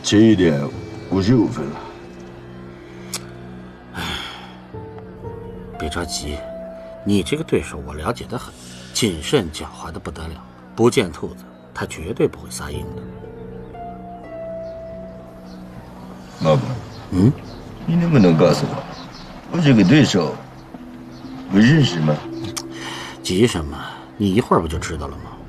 这一点55分了。 唉，别着急，你这个对手我了解得很，谨慎狡猾的不得了，不见兔子他绝对不会撒鹰的。 老板，你能不能告诉我这个对手我认识吗？ 急什么？你一会儿不就知道了吗？